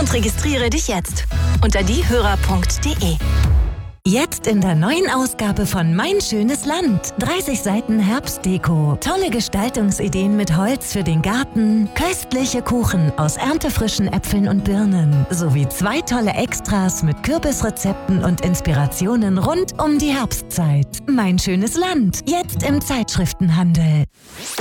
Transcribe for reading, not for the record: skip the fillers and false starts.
und registriere dich jetzt unter diehörer.de. Jetzt in der neuen Ausgabe von Mein schönes Land. 30 Seiten Herbstdeko, tolle Gestaltungsideen mit Holz für den Garten, köstliche Kuchen aus erntefrischen Äpfeln und Birnen, sowie 2 tolle Extras mit Kürbisrezepten und Inspirationen rund um die Herbstzeit. Mein schönes Land, jetzt im Zeitschriftenhandel.